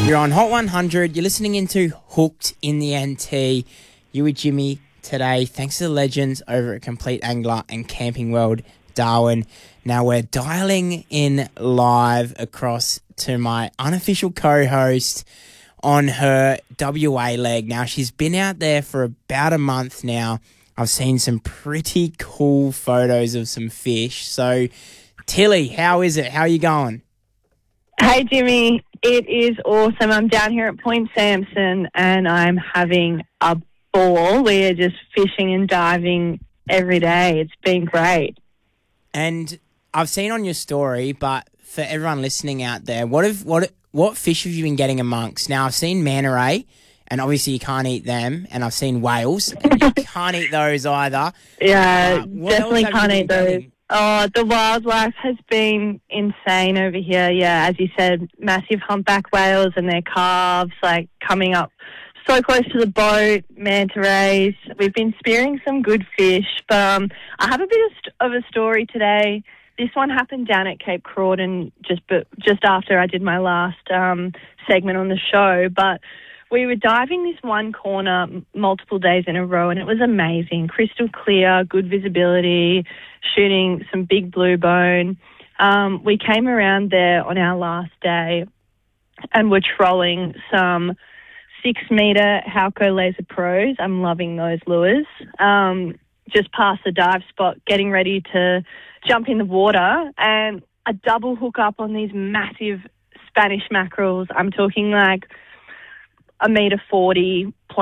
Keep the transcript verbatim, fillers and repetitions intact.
You're on Hot one hundred. You're listening into Hooked in the N T. You with Jimmy today. Thanks to the legends over at Complete Angler and Camping World Darwin. Now we're dialing in live across to my unofficial co-host on her W A leg. Now she's been out there for about a month now. I've seen some pretty cool photos of some fish. So Tilly, how is it? How are you going? Hey, Jimmy. It is awesome. I'm down here at Point Sampson and I'm having a ball. We are just fishing and diving every day. It's been great. And I've seen on your story, but for everyone listening out there, what have what what fish have you been getting amongst? Now, I've seen manta ray, and obviously you can't eat them, and I've seen whales, and you can't eat those either. Yeah, uh, definitely can't eat those. Getting? Oh, the wildlife has been insane over here. Yeah, as you said, massive humpback whales and their calves, like, coming up so close to the boat, manta rays. We've been spearing some good fish, but um, I have a bit of, st- of a story today. This one happened down at Cape Crowdon just but just after I did my last um, segment on the show, but we were diving this one corner m- multiple days in a row, and it was amazing. Crystal clear, good visibility, shooting some big blue bone. Um, we came around there on our last day and were trolling some six-metre Halco Laser Pros. I'm loving those lures. Um, just past the dive spot, getting ready to jump in the water, and a double hook up on these massive Spanish mackerels. I'm talking like a metre forty plus.